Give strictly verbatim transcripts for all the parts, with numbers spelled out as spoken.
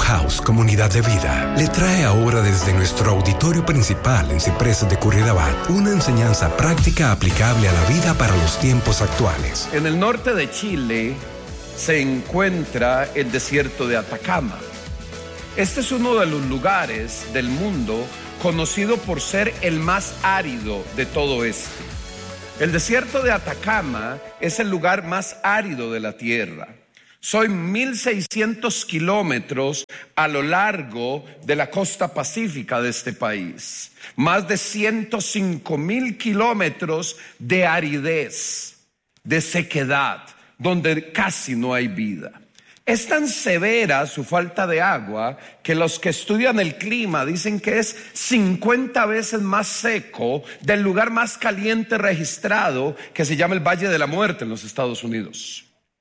House Comunidad de Vida le trae ahora desde nuestro auditorio principal en Ciprés de Curridabat una enseñanza práctica aplicable a la vida para los tiempos actuales. En el norte de Chile se encuentra el desierto de Atacama. Este es uno de los lugares del mundo conocido por ser el más árido de todo este. El desierto de Atacama es el lugar más árido de la tierra. Son mil seiscientos kilómetros a lo largo de la costa pacífica de este país. Más de ciento cinco mil kilómetros de aridez, de sequedad, donde casi no hay vida. Es tan severa su falta de agua que los que estudian el clima dicen que es cincuenta veces más seco del lugar más caliente registrado, que se llama el Valle de la Muerte en los Estados Unidos.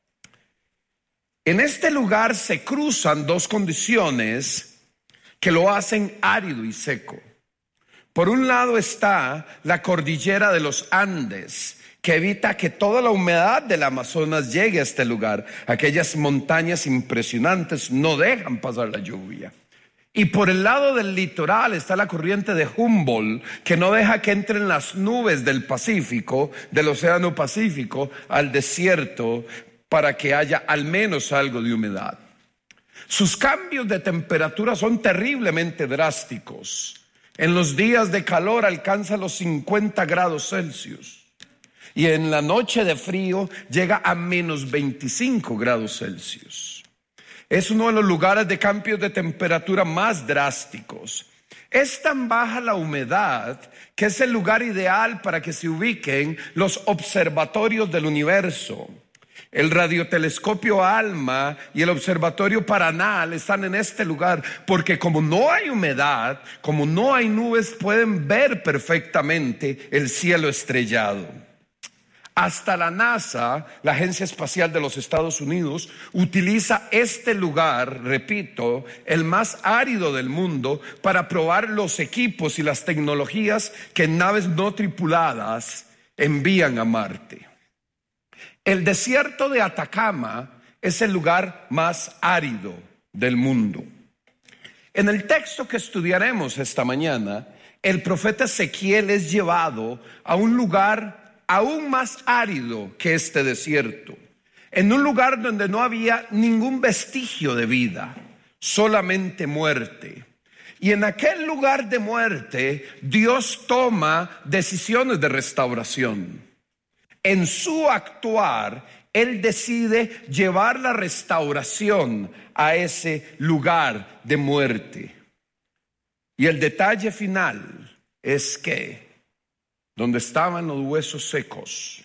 En este lugar se cruzan dos condiciones que lo hacen árido y seco. Por un lado está la cordillera de los Andes, que evita que toda la humedad del Amazonas llegue a este lugar. Aquellas montañas impresionantes no dejan pasar la lluvia. Y por el lado del litoral está la corriente de Humboldt, que no deja que entren las nubes del Pacífico, del Océano Pacífico, al desierto, para que haya al menos algo de humedad. Sus cambios de temperatura son terriblemente drásticos. En los días de calor alcanza los cincuenta grados Celsius. Y en la noche de frío llega a menos veinticinco grados Celsius. Es uno de los lugares de cambios de temperatura más drásticos. Es tan baja la humedad que es el lugar ideal para que se ubiquen los observatorios del universo. El radiotelescopio ALMA y el observatorio Paranal están en este lugar porque como no hay humedad, como no hay nubes, pueden ver perfectamente el cielo estrellado. Hasta la NASA, la Agencia Espacial de los Estados Unidos, utiliza este lugar, repito, el más árido del mundo, para probar los equipos y las tecnologías que naves no tripuladas envían a Marte. El desierto de Atacama es el lugar más árido del mundo. En el texto que estudiaremos esta mañana, el profeta Ezequiel es llevado a un lugar aún más árido que este desierto, en un lugar donde no había ningún vestigio de vida, solamente muerte. Y en aquel lugar de muerte, Dios toma decisiones de restauración. En su actuar, Él decide llevar la restauración a ese lugar de muerte. Y el detalle final es que donde estaban los huesos secos,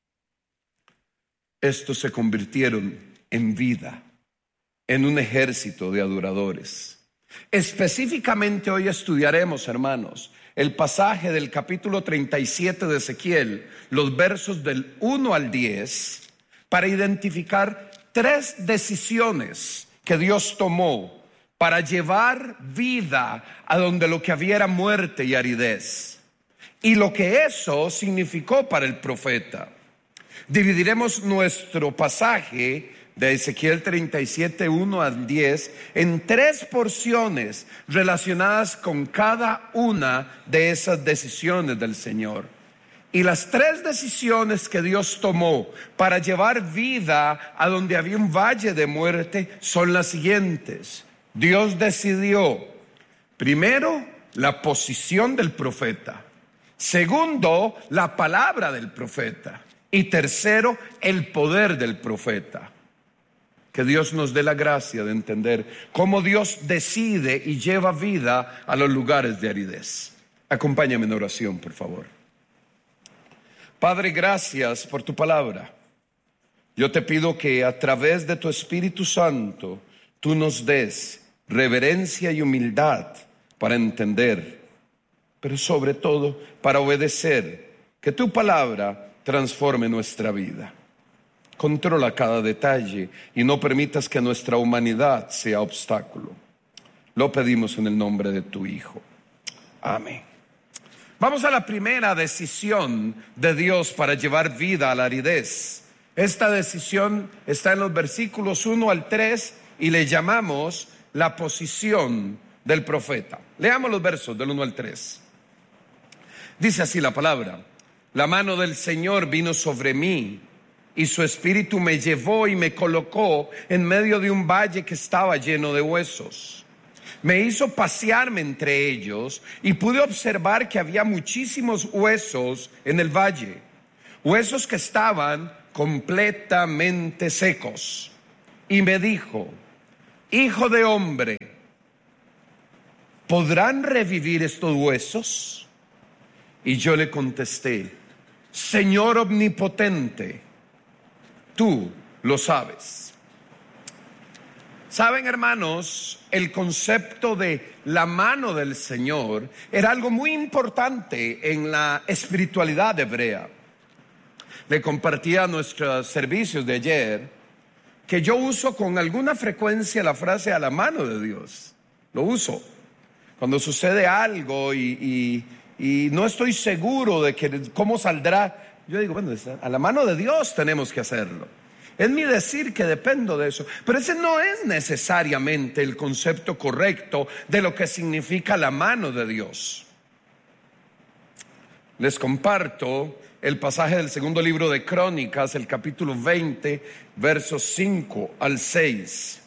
estos se convirtieron en vida, en un ejército de adoradores. Específicamente hoy estudiaremos, hermanos, el pasaje del capítulo treinta y siete de Ezequiel, los versos del uno al diez, para identificar tres decisiones que Dios tomó para llevar vida a donde lo que había era muerte y aridez, y lo que eso significó para el profeta. Dividiremos nuestro pasaje de Ezequiel treinta y siete, uno al diez, en tres porciones relacionadas con cada una de esas decisiones del Señor. Y las tres decisiones que Dios tomó para llevar vida a donde había un valle de muerte son las siguientes. Dios decidió, primero, la posición del profeta. Segundo, la palabra del profeta. Y tercero, el poder del profeta. Que Dios nos dé la gracia de entender cómo Dios decide y lleva vida a los lugares de aridez. Acompáñame en oración, por favor. Padre, gracias por tu palabra. Yo te pido que a través de tu Espíritu Santo tú nos des reverencia y humildad para entender, pero sobre todo para obedecer, que tu palabra transforme nuestra vida. Controla cada detalle y no permitas que nuestra humanidad sea obstáculo. Lo pedimos en el nombre de tu Hijo. Amén. Vamos a la primera decisión de Dios para llevar vida a la aridez. Esta decisión está en los versículos uno al tres y le llamamos la posición del profeta. Leamos los versos del uno al tres. Dice así la palabra: la mano del Señor vino sobre mí, y su espíritu me llevó y me colocó en medio de un valle que estaba lleno de huesos. Me hizo pasearme entre ellos y pude observar que había muchísimos huesos en el valle, huesos que estaban completamente secos. Y me dijo: hijo de hombre, ¿podrán revivir estos huesos? Y yo le contesté: Señor omnipotente, tú lo sabes. Saben, hermanos, el concepto de la mano del Señor era algo muy importante en la espiritualidad hebrea. Le compartía a nuestros servicios de ayer que yo uso con alguna frecuencia la frase "a la mano de Dios". Lo uso cuando sucede algo y, y, y no estoy seguro de que, cómo saldrá. Yo digo, bueno, a la mano de Dios tenemos que hacerlo. Es mi decir que dependo de eso. Pero ese no es necesariamente el concepto correcto de lo que significa la mano de Dios. Les comparto el pasaje del segundo libro de Crónicas, el capítulo veinte, versos cinco al seis.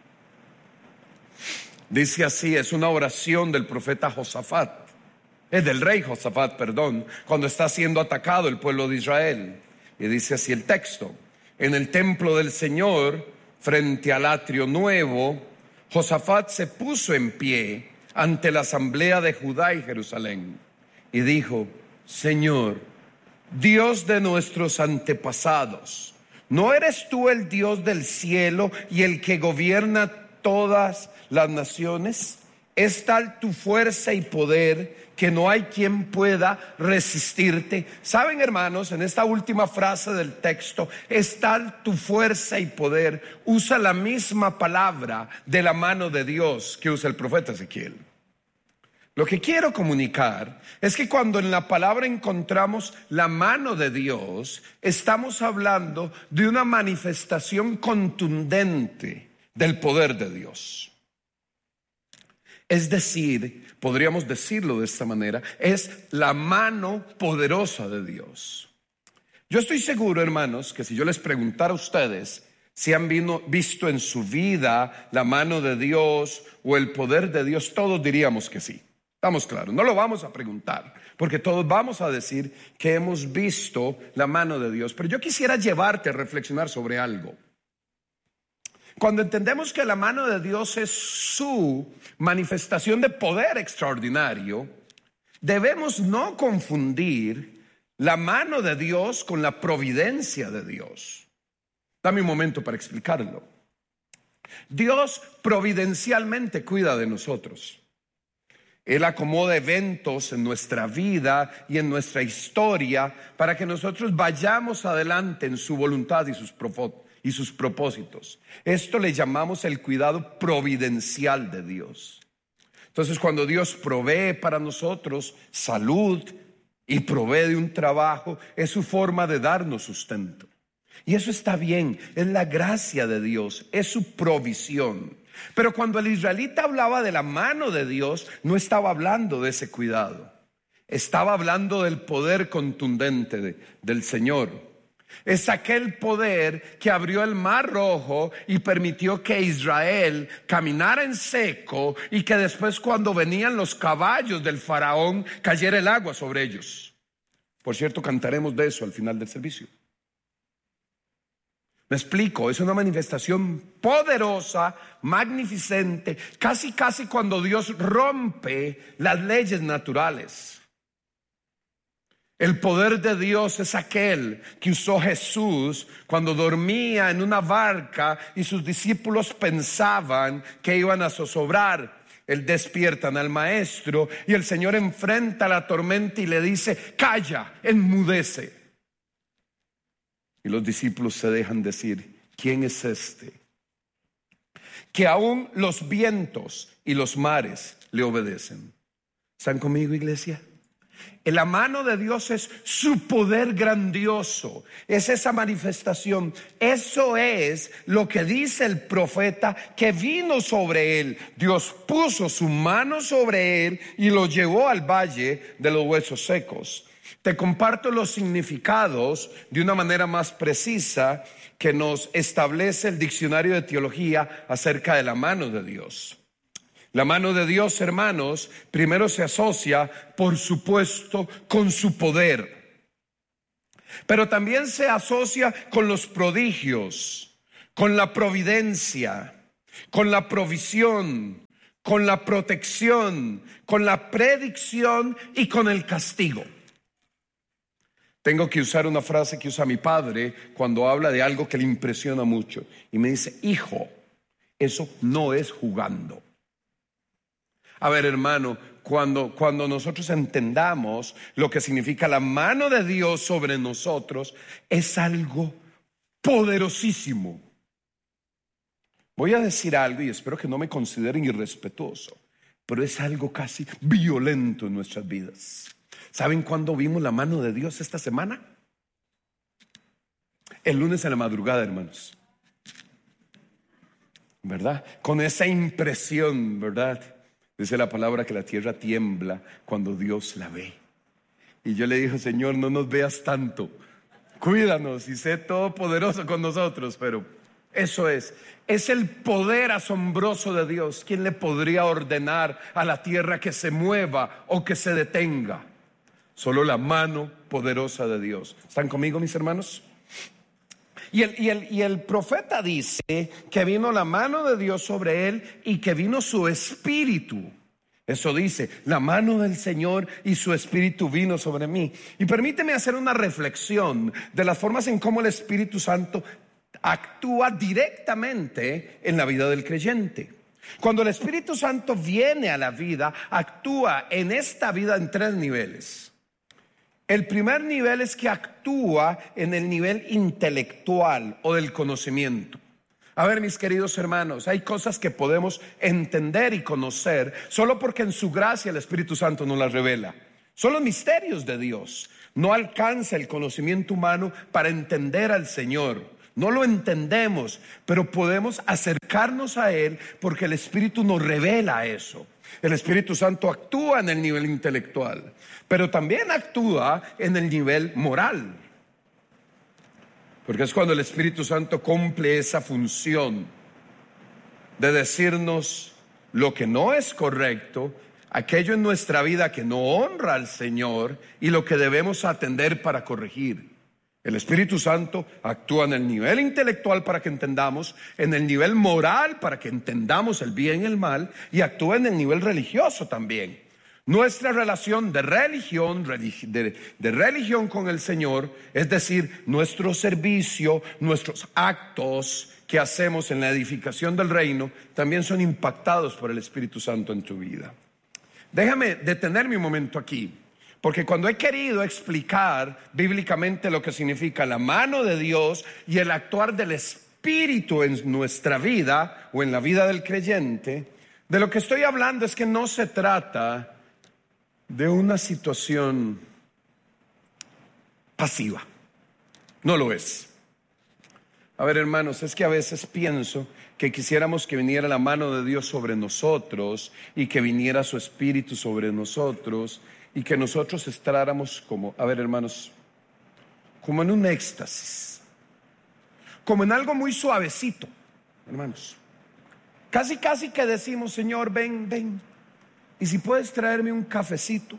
Dice así, es una oración del profeta Josafat, es del rey Josafat, perdón, cuando está siendo atacado el pueblo de Israel. Y dice así el texto: en el templo del Señor, frente al atrio nuevo, Josafat se puso en pie ante la asamblea de Judá y Jerusalén y dijo: Señor, Dios de nuestros antepasados, ¿no eres tú el Dios del cielo y el que gobierna todas las naciones? Es tal tu fuerza y poder que no hay quien pueda resistirte. Saben, hermanos, en esta última frase del texto, es tal tu fuerza y poder, usa la misma palabra de la mano de Dios que usa el profeta Ezequiel. Lo que quiero comunicar es que cuando en la palabra encontramos la mano de Dios, estamos hablando de una manifestación contundente del poder de Dios. Es decir, podríamos decirlo de esta manera, es la mano poderosa de Dios. Yo estoy seguro, hermanos, que si yo les preguntara a ustedes si han vino, visto en su vida la mano de Dios o el poder de Dios, todos diríamos que sí. Estamos claros, no lo vamos a preguntar, porque todos vamos a decir que hemos visto la mano de Dios. Pero yo quisiera llevarte a reflexionar sobre algo. Cuando entendemos que la mano de Dios es su manifestación de poder extraordinario, debemos no confundir la mano de Dios con la providencia de Dios. Dame un momento para explicarlo. Dios providencialmente cuida de nosotros. Él acomoda eventos en nuestra vida y en nuestra historia para que nosotros vayamos adelante en su voluntad y sus propósitos. y sus propósitos. Esto le llamamos el cuidado providencial de Dios. Entonces, cuando Dios provee para nosotros salud y provee de un trabajo, es su forma de darnos sustento. Y eso está bien, es la gracia de Dios, es su provisión. Pero cuando el israelita hablaba de la mano de Dios, no estaba hablando de ese cuidado. Estaba hablando del poder contundente de, del Señor. Es aquel poder que abrió el mar rojo y permitió que Israel caminara en seco y que después, cuando venían los caballos del faraón, cayera el agua sobre ellos. Por cierto, cantaremos de eso al final del servicio. Me explico, es una manifestación poderosa, magnificente, casi casi cuando Dios rompe las leyes naturales. El poder de Dios es aquel que usó Jesús cuando dormía en una barca y sus discípulos pensaban que iban a zozobrar. Él despiertan al maestro y el Señor enfrenta la tormenta y le dice: calla, enmudece. Y los discípulos se dejan decir: ¿quién es este? Que aún los vientos y los mares le obedecen. ¿Están conmigo, iglesia? La mano de Dios es su poder grandioso, es esa manifestación. Eso es lo que dice el profeta que vino sobre él. Dios puso su mano sobre él y lo llevó al valle de los huesos secos. Te comparto los significados de una manera más precisa que nos establece el diccionario de teología acerca de la mano de Dios. La mano de Dios, hermanos, primero se asocia, por supuesto, con su poder. Pero también se asocia con los prodigios, con la providencia, con la provisión, con la protección, con la predicción y con el castigo. Tengo que usar una frase que usa mi padre cuando habla de algo que le impresiona mucho. Y me dice, hijo, eso no es jugando. A ver, hermano, cuando, cuando nosotros entendamos lo que significa la mano de Dios sobre nosotros, es algo poderosísimo. Voy a decir algo y espero que no me consideren irrespetuoso, pero es algo casi violento en nuestras vidas. ¿Saben cuándo vimos la mano de Dios esta semana? El lunes en la madrugada, hermanos. ¿Verdad? Con esa impresión, ¿verdad? Dice la palabra que la tierra tiembla cuando Dios la ve. Y yo le dije, Señor, no nos veas tanto. Cuídanos y sé todopoderoso con nosotros. Pero eso es, es el poder asombroso de Dios. ¿Quién le podría ordenar a la tierra que se mueva o que se detenga? Solo la mano poderosa de Dios. ¿Están conmigo, mis hermanos? Y el, y, el, y el profeta dice que vino la mano de Dios sobre él y que vino su espíritu. Eso dice, la mano del Señor y su espíritu vino sobre mí. Y permíteme hacer una reflexión de las formas en cómo el Espíritu Santo actúa directamente en la vida del creyente. Cuando el Espíritu Santo viene a la vida, actúa en esta vida en tres niveles. El primer nivel es que actúa en el nivel intelectual o del conocimiento. A ver, mis queridos hermanos, hay cosas que podemos entender y conocer solo porque en su gracia el Espíritu Santo nos las revela. Son los misterios de Dios. No alcanza el conocimiento humano para entender al Señor. No lo entendemos, pero podemos acercarnos a Él porque el Espíritu nos revela eso. El Espíritu Santo actúa en el nivel intelectual, pero también actúa en el nivel moral. Porque es cuando el Espíritu Santo cumple esa función de decirnos lo que no es correcto, aquello en nuestra vida que no honra al Señor y lo que debemos atender para corregir. El Espíritu Santo actúa en el nivel intelectual para que entendamos, en el nivel moral para que entendamos el bien y el mal, y actúa en el nivel religioso también. Nuestra relación de religión, de, de religión con el Señor, es decir, nuestro servicio, nuestros actos que hacemos en la edificación del reino, también son impactados por el Espíritu Santo en tu vida. Déjame detenerme un momento aquí. Porque cuando he querido explicar bíblicamente lo que significa la mano de Dios y el actuar del Espíritu en nuestra vida o en la vida del creyente, de lo que estoy hablando es que no se trata de una situación pasiva. No lo es. A ver, hermanos, es que a veces pienso que quisiéramos que viniera la mano de Dios sobre nosotros y que viniera su Espíritu sobre nosotros y que nosotros estráramos como, a ver, hermanos, como en un éxtasis, como en algo muy suavecito, hermanos. Casi, casi que decimos, Señor, ven, ven. Y si puedes traerme un cafecito.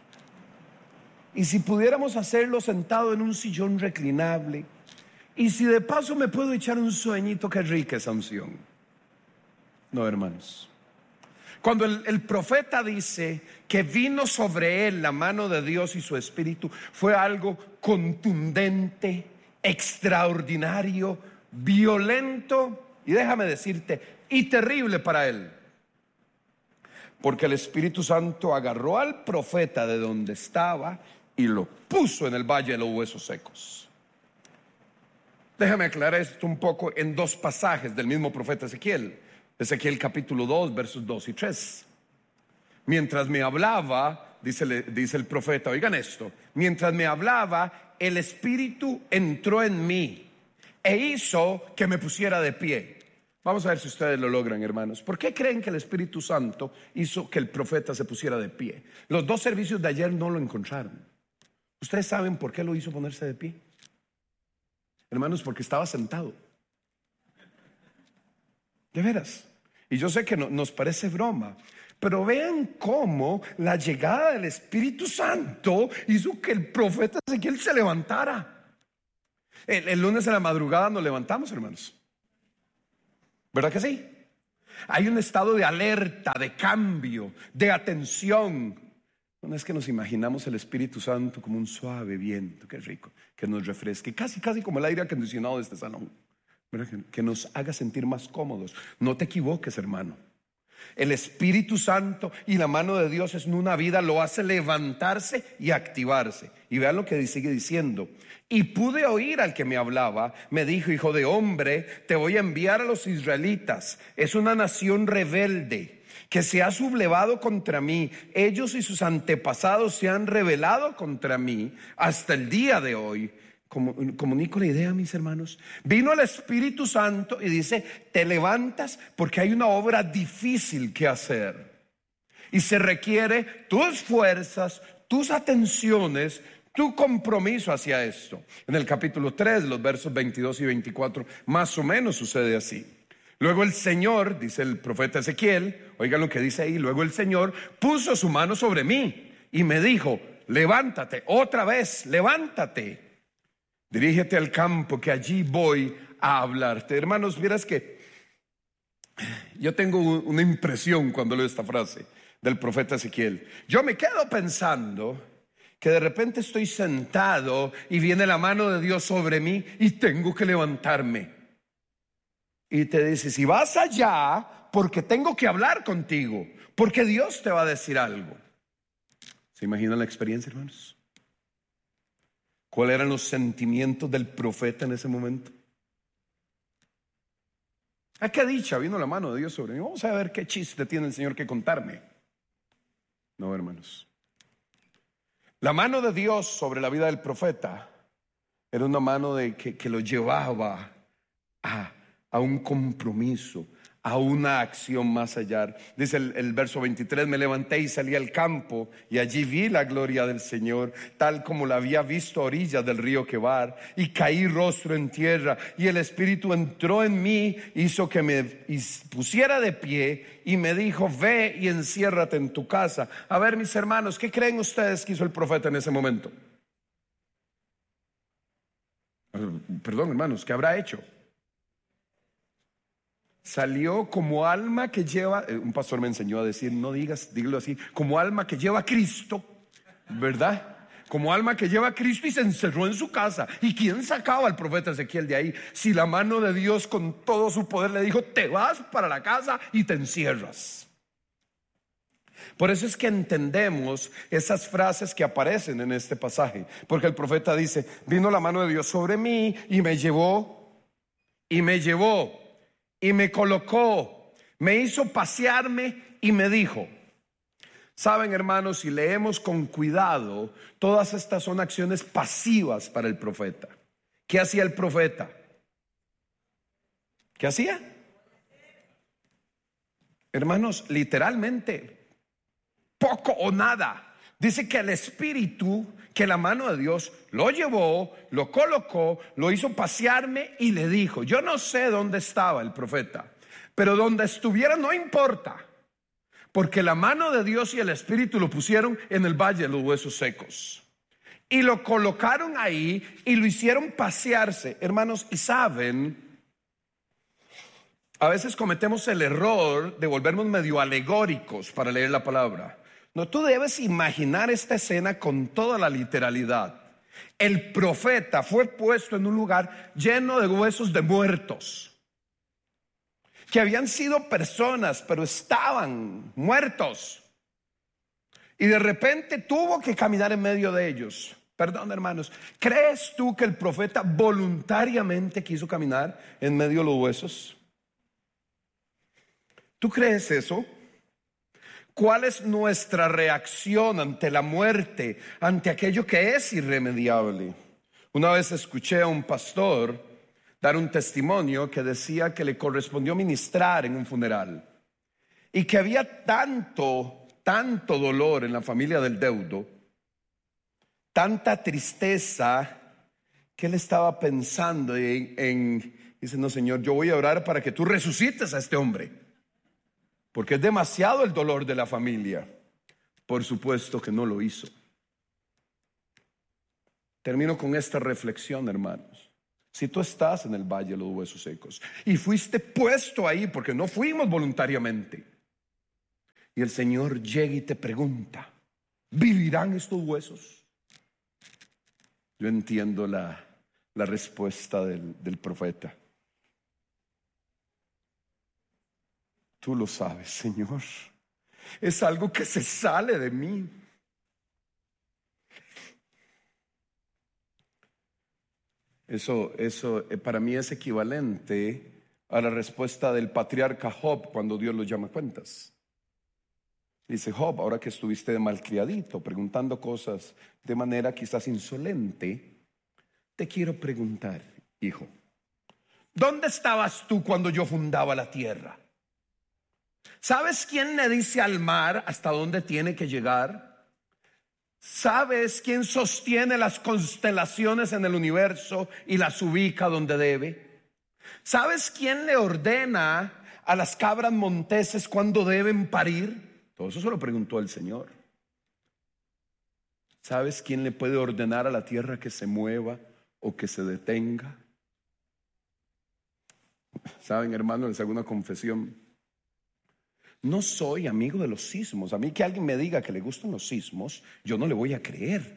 Y si pudiéramos hacerlo sentado en un sillón reclinable. Y si de paso me puedo echar un sueñito, qué rica esa unción. No, hermanos. Cuando el, el profeta dice que vino sobre él la mano de Dios y su espíritu, fue algo contundente, extraordinario, violento y déjame decirte, y terrible para él. Porque el Espíritu Santo agarró al profeta de donde estaba y lo puso en el valle de los huesos secos. Déjame aclarar esto un poco en dos pasajes del mismo profeta Ezequiel. Ezequiel capítulo dos, versos dos y tres. Mientras me hablaba, dice, dice el profeta, oigan esto, mientras me hablaba, el Espíritu entró en mí e hizo que me pusiera de pie. Vamos a ver si ustedes lo logran, hermanos. ¿Por qué creen que el Espíritu Santo hizo que el profeta se pusiera de pie? Los dos servicios de ayer no lo encontraron. ¿Ustedes saben por qué lo hizo ponerse de pie? Hermanos, porque estaba sentado. De veras. Y yo sé que no, nos parece broma, pero vean cómo la llegada del Espíritu Santo hizo que el profeta Ezequiel se levantara. El, el lunes en la madrugada nos levantamos, hermanos. ¿Verdad que sí? Hay un estado de alerta, de cambio, de atención. No es que nos imaginamos el Espíritu Santo como un suave viento, qué rico, que nos refresque, casi, casi como el aire acondicionado de este salón, ¿verdad? Que nos haga sentir más cómodos. No te equivoques, hermano. El Espíritu Santo y la mano de Dios en una vida lo hace levantarse y activarse. Y vean lo que sigue diciendo. Y pude oír al que me hablaba. Me dijo, hijo de hombre, te voy a enviar a los israelitas. Es una nación rebelde que se ha sublevado contra mí. Ellos y sus antepasados se han rebelado contra mí hasta el día de hoy. Comunico la idea, mis hermanos. Vino el Espíritu Santo y dice, te levantas porque hay una obra difícil que hacer. Y se requiere tus fuerzas, tus atenciones, tu compromiso hacia esto. En el capítulo tres, los versos veintidós y veinticuatro, más o menos sucede así. Luego el Señor, dice el profeta Ezequiel, oigan lo que dice ahí, luego el Señor puso su mano sobre mí y me dijo, levántate, otra vez, levántate. Dirígete al campo que allí voy a hablarte. Hermanos, miras que yo tengo una impresión cuando leo esta frase del profeta Ezequiel. Yo me quedo pensando que de repente estoy sentado y viene la mano de Dios sobre mí y tengo que levantarme. Y te dice, si vas allá, porque tengo que hablar contigo, porque Dios te va a decir algo. ¿Se imaginan la experiencia, hermanos? ¿Cuáles eran los sentimientos del profeta en ese momento? ¿A qué dicha vino la mano de Dios sobre mí? Vamos a ver qué chiste tiene el Señor que contarme. No, hermanos. La mano de Dios sobre la vida del profeta era una mano de que, que lo llevaba a, a un compromiso, a una acción más allá. Dice el, el verso veintitrés, me levanté y salí al campo y allí vi la gloria del Señor, tal como la había visto a orillas del río Quebar, y caí rostro en tierra y el Espíritu entró en mí, hizo que me pusiera de pie y me dijo, ve y enciérrate en tu casa. A ver, mis hermanos, ¿qué creen ustedes que hizo el profeta en ese momento? Perdón, hermanos, ¿qué habrá hecho? Salió como alma que lleva, un pastor me enseñó a decir, no digas, dígalo así, como alma que lleva a Cristo, ¿verdad? Como alma que lleva a Cristo, y se encerró en su casa. ¿Y quién sacaba al profeta Ezequiel de ahí? Si la mano de Dios con todo su poder le dijo, te vas para la casa y te encierras. Por eso es que entendemos esas frases que aparecen en este pasaje, porque el profeta dice, vino la mano de Dios sobre mí y me llevó, y me llevó y me colocó, me hizo pasearme y me dijo. Saben, hermanos, si leemos con cuidado, todas estas son acciones pasivas para el profeta. ¿Qué hacía el profeta? ¿Qué hacía? Hermanos, literalmente, poco o nada. Dice que el Espíritu, que la mano de Dios lo llevó, lo colocó, lo hizo pasearme y le dijo. Yo no sé dónde estaba el profeta, pero donde estuviera no importa, porque la mano de Dios y el Espíritu lo pusieron en el valle de los huesos secos y lo colocaron ahí y lo hicieron pasearse. Hermanos, y saben, a veces cometemos el error de volvernos medio alegóricos para leer la palabra. No, tú debes imaginar esta escena con toda la literalidad. El profeta fue puesto en un lugar lleno de huesos de muertos, que habían sido personas, pero estaban muertos. Y de repente tuvo que caminar en medio de ellos. Perdón, hermanos, ¿crees tú que el profeta voluntariamente quiso caminar en medio de los huesos? ¿Tú crees eso? ¿Cuál es nuestra reacción ante la muerte, ante aquello que es irremediable? Una vez escuché a un pastor dar un testimonio que decía que le correspondió ministrar en un funeral y que había tanto, tanto dolor en la familia del deudo, tanta tristeza, que él estaba pensando en, en, dice, no, Señor, yo voy a orar para que tú resucites a este hombre, porque es demasiado el dolor de la familia. Por supuesto que no lo hizo. Termino con esta reflexión, hermanos. Si tú estás en el valle de los huesos secos y fuiste puesto ahí porque no fuimos voluntariamente, y el Señor llega y te pregunta, ¿vivirán estos huesos? Yo entiendo la, la respuesta del, del profeta. Tú lo sabes, Señor. Es algo que se sale de mí. Eso, eso para mí es equivalente a la respuesta del patriarca Job cuando Dios lo llama a cuentas. Dice, Job, ahora que estuviste de malcriadito, preguntando cosas de manera quizás insolente, te quiero preguntar, hijo, ¿dónde estabas tú cuando yo fundaba la tierra? ¿Sabes quién le dice al mar hasta dónde tiene que llegar? ¿Sabes quién sostiene las constelaciones en el universo y las ubica donde debe? ¿Sabes quién le ordena a las cabras monteses cuándo deben parir? Todo eso se lo preguntó el Señor. ¿Sabes quién le puede ordenar a la tierra que se mueva o que se detenga? Saben, hermano, les hago una confesión. No soy amigo de los sismos. A mí que alguien me diga que le gustan los sismos, yo no le voy a creer.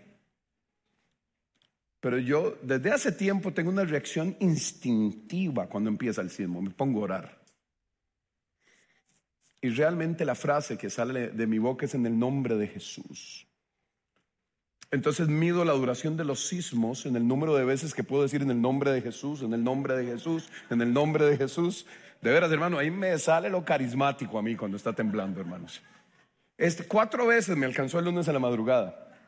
Pero yo desde hace tiempo tengo una reacción instintiva cuando empieza el sismo. Me pongo a orar. Y realmente la frase que sale de mi boca es en el nombre de Jesús. Entonces mido la duración de los sismos en el número de veces que puedo decir en el nombre de Jesús, en el nombre de Jesús, en el nombre de Jesús. De veras, hermano, ahí me sale lo carismático a mí cuando está temblando, hermanos. Este, cuatro veces me alcanzó el lunes a la madrugada.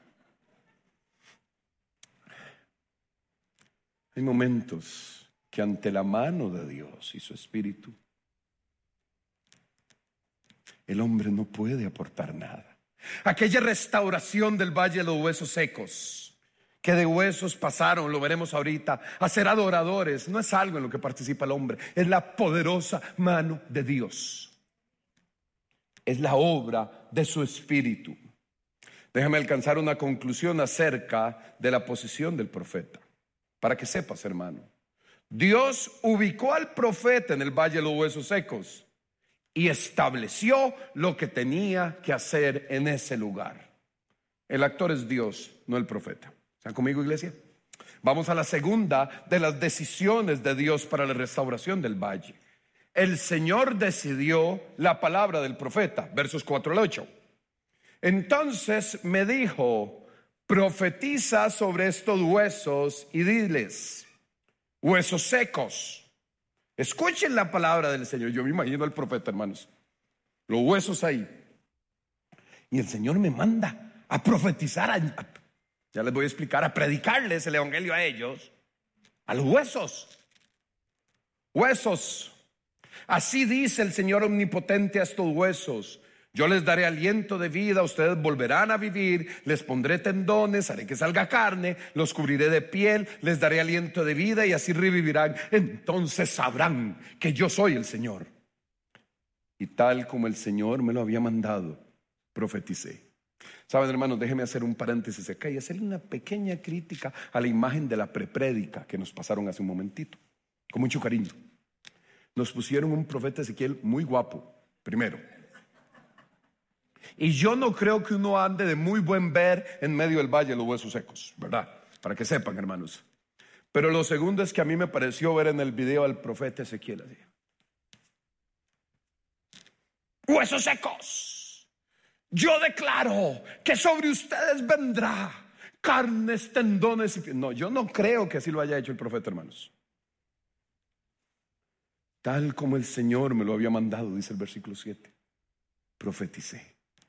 Hay momentos que ante la mano de Dios y su Espíritu, el hombre no puede aportar nada. Aquella restauración del valle de los huesos secos, que de huesos pasaron, lo veremos ahorita, a ser adoradores, no es algo en lo que participa el hombre, es la poderosa mano de Dios. Es la obra de su Espíritu. Déjame alcanzar una conclusión acerca de la posición del profeta, para que sepas, hermano. Dios ubicó al profeta en el valle de los huesos secos y estableció lo que tenía que hacer en ese lugar. El actor es Dios, no el profeta. ¿Están conmigo, iglesia? Vamos a la segunda de las decisiones de Dios para la restauración del valle. El Señor decidió la palabra del profeta, versos cuatro al ocho. Entonces me dijo, profetiza sobre estos huesos y diles, huesos secos, escuchen la palabra del Señor. Yo me imagino al profeta, hermanos, los huesos ahí. Y el Señor me manda a profetizar, a, a, ya les voy a explicar, a predicarles el evangelio a ellos, a los huesos. Huesos. Así dice el Señor omnipotente a estos huesos. Yo les daré aliento de vida, ustedes volverán a vivir, les pondré tendones, haré que salga carne, los cubriré de piel, les daré aliento de vida y así revivirán. Entonces sabrán que yo soy el Señor. Y tal como el Señor me lo había mandado, profeticé. Saben, hermanos, déjenme hacer un paréntesis acá y hacerle una pequeña crítica a la imagen de la preprédica que nos pasaron hace un momentito, con mucho cariño. Nos pusieron un profeta Ezequiel muy guapo, primero. Y yo no creo que uno ande de muy buen ver en medio del valle de los huesos secos, ¿verdad? Para que sepan, hermanos. Pero lo segundo es que a mí me pareció ver en el video al profeta Ezequiel así. Huesos secos, yo declaro que sobre ustedes vendrá carnes, tendones y... No, yo no creo que así lo haya hecho el profeta, hermanos. Tal como el Señor me lo había mandado, dice el versículo siete, profeticé.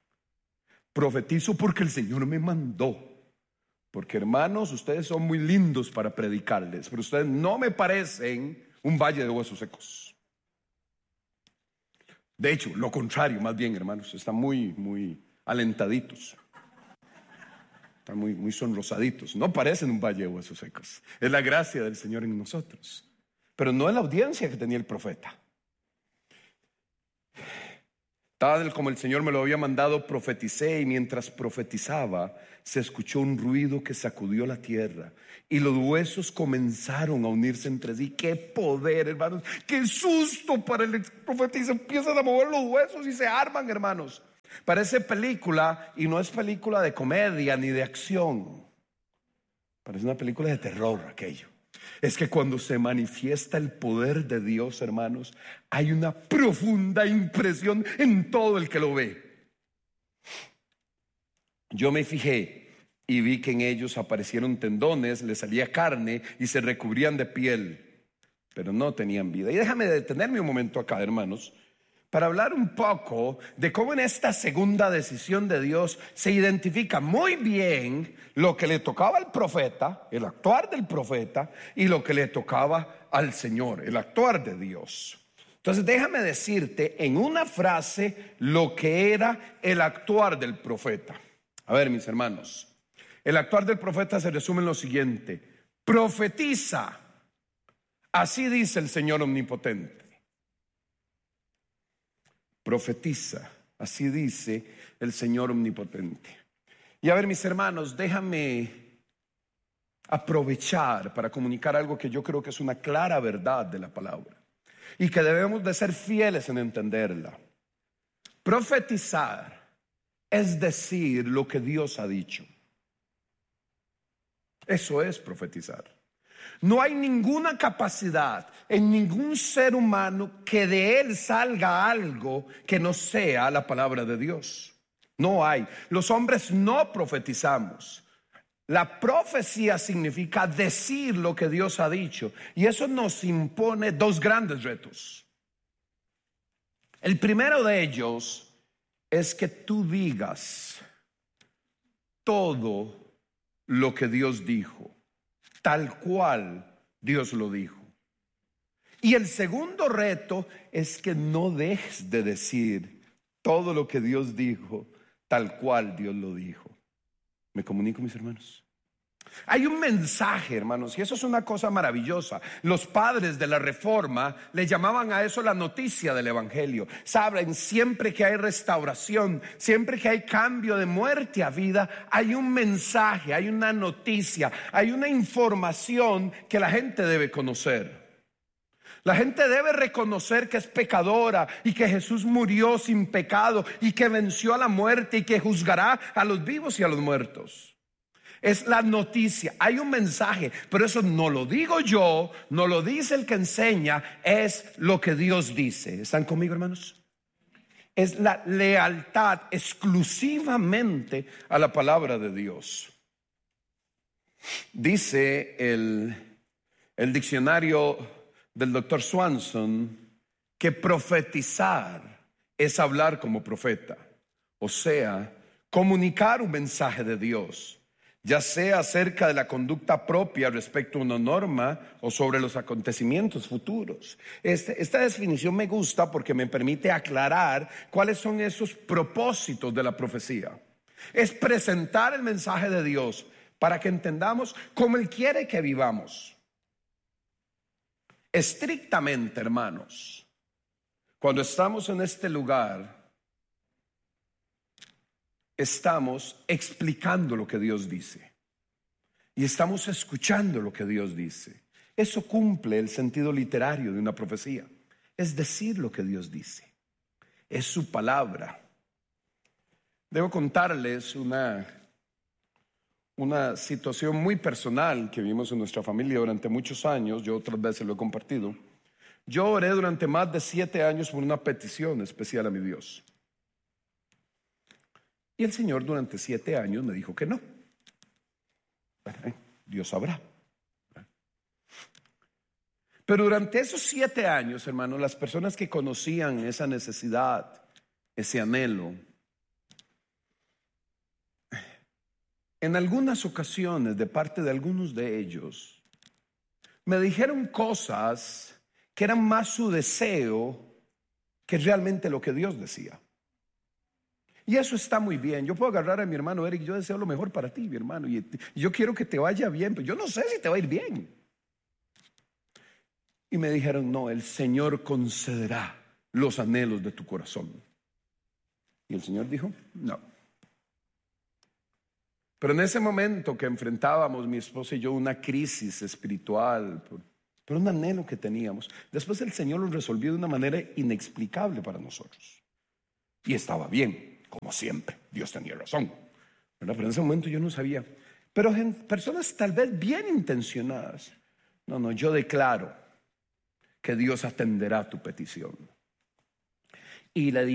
Profetizo porque el Señor me mandó. Porque, hermanos, ustedes son muy lindos para predicarles, pero ustedes no me parecen un valle de huesos secos. De hecho, lo contrario, más bien, hermanos, están muy, muy alentaditos. Están muy, muy sonrosaditos. No parecen un valle de huesos secos. Es la gracia del Señor en nosotros. Pero no es la audiencia que tenía el profeta. Tal como el Señor me lo había mandado, profeticé, y mientras profetizaba, se escuchó un ruido que sacudió la tierra, y los huesos comenzaron a unirse entre sí. ¡Qué poder, hermanos! ¡Qué susto para el profeta! Y se empiezan a mover los huesos y se arman, hermanos. Parece película, y no es película de comedia ni de acción. Parece una película de terror aquello. Es que cuando se manifiesta el poder de Dios, hermanos, hay una profunda impresión en todo el que lo ve. Yo me fijé y vi que en ellos aparecieron tendones, les salía carne y se recubrían de piel, pero no tenían vida. Y déjame detenerme un momento acá, hermanos, para hablar un poco de cómo en esta segunda decisión de Dios se identifica muy bien lo que le tocaba al profeta, el actuar del profeta, y lo que le tocaba al Señor, el actuar de Dios. Entonces déjame decirte en una frase lo que era el actuar del profeta. A ver, mis hermanos, el actuar del profeta se resume en lo siguiente: profetiza, así dice el Señor omnipotente. Profetiza, así dice el Señor omnipotente. Y a ver, mis hermanos, déjame aprovechar para comunicar algo que yo creo que es una clara verdad de la palabra y que debemos de ser fieles en entenderla. Profetizar es decir lo que Dios ha dicho. Eso es profetizar. No hay ninguna capacidad en ningún ser humano que de él salga algo que no sea la palabra de Dios. No hay. Los hombres no profetizamos. La profecía significa decir lo que Dios ha dicho, y eso nos impone dos grandes retos. El primero de ellos es que tú digas todo lo que Dios dijo, tal cual Dios lo dijo. Y el segundo reto es que no dejes de decir todo lo que Dios dijo, tal cual Dios lo dijo. ¿Me comunico, mis hermanos? Hay un mensaje, hermanos, y eso es una cosa maravillosa. Los padres de la Reforma le llamaban a eso la noticia del Evangelio. Saben, siempre que hay restauración, siempre que hay cambio de muerte a vida, hay un mensaje, hay una noticia, hay una información que la gente debe conocer. La gente debe reconocer que es pecadora y que Jesús murió sin pecado y que venció a la muerte y que juzgará a los vivos y a los muertos. Es la noticia, hay un mensaje, pero eso no lo digo yo, no lo dice el que enseña, es lo que Dios dice. ¿Están conmigo, hermanos? Es la lealtad exclusivamente a la palabra de Dios. Dice el, el diccionario del doctor Swanson que profetizar es hablar como profeta, o sea, comunicar un mensaje de Dios, ya sea acerca de la conducta propia respecto a una norma o sobre los acontecimientos futuros. Este, esta definición me gusta porque me permite aclarar cuáles son esos propósitos de la profecía. Es presentar el mensaje de Dios para que entendamos cómo Él quiere que vivamos. Estrictamente, hermanos, cuando estamos en este lugar, estamos explicando lo que Dios dice y estamos escuchando lo que Dios dice. Eso cumple el sentido literario de una profecía, es decir lo que Dios dice, es su palabra. Debo contarles una, una situación muy personal que vivimos en nuestra familia durante muchos años. Yo otras veces lo he compartido. Yo oré durante más de siete años por una petición especial a mi Dios. Y el Señor durante siete años me dijo que no. Bueno, Dios sabrá. Pero durante esos siete años, hermanos, las personas que conocían esa necesidad, ese anhelo, en algunas ocasiones, de parte de algunos de ellos, me dijeron cosas que eran más su deseo que realmente lo que Dios decía. Y eso está muy bien. Yo puedo agarrar a mi hermano Eric, yo deseo lo mejor para ti, mi hermano, y yo quiero que te vaya bien, pero yo no sé si te va a ir bien. Y me dijeron, no, el Señor concederá los anhelos de tu corazón. Y el Señor dijo, no. Pero en ese momento que enfrentábamos mi esposa y yo una crisis espiritual, por, por un anhelo que teníamos, después el Señor lo resolvió de una manera inexplicable para nosotros. Y estaba bien, como siempre, Dios tenía razón, ¿verdad? Pero en ese momento yo no sabía. Pero en personas tal vez bien intencionadas, no, no, yo declaro que Dios atenderá tu petición. Y le